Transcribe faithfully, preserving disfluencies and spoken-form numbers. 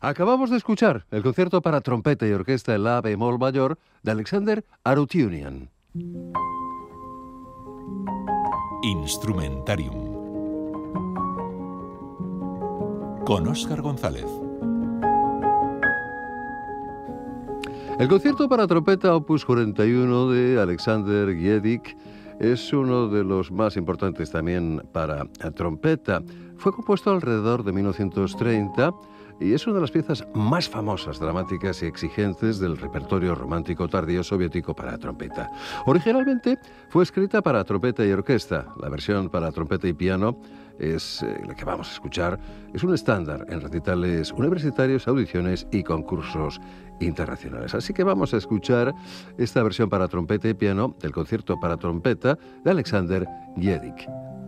Acabamos de escuchar el concierto para trompeta y orquesta en la bemol mayor de Alexander Arutunian. Instrumentarium con Óscar González. El concierto para trompeta opus cuarenta y uno de Alexander Giedik es uno de los más importantes también para trompeta. Fue compuesto alrededor de mil novecientos treinta y es una de las piezas más famosas, dramáticas y exigentes del repertorio romántico tardío soviético para trompeta. Originalmente fue escrita para trompeta y orquesta. La versión para trompeta y piano es eh, la que vamos a escuchar. Es un estándar en recitales universitarios, audiciones y concursos internacionales. Así que vamos a escuchar esta versión para trompeta y piano del concierto para trompeta de Alexander Giedik.